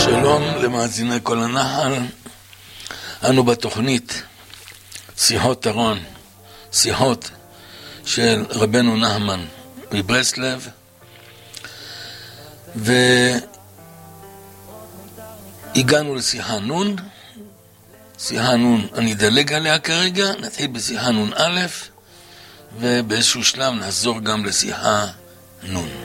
שלום למאזיני כל הנחל. אנו בתוכנית שיחות ארון, שיחות של רבנו נחמן מברסלב, והגענו לשיחה נון. שיחה נון אני אדלג עליה כרגע, נתחיל בשיחה נון א', ובאיזשהו שלב נחזור גם לשיחה נון.